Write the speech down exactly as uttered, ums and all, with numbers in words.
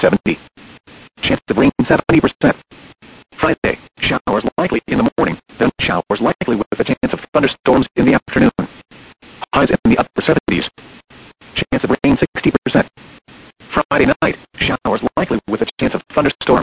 seventy. Chance of rain seventy percent. Friday, showers likely in the morning, then showers likely with a chance of thunderstorms in the afternoon. Highs in the upper seventies. Chance of rain sixty percent. Friday night, showers likely with a chance of thunderstorms.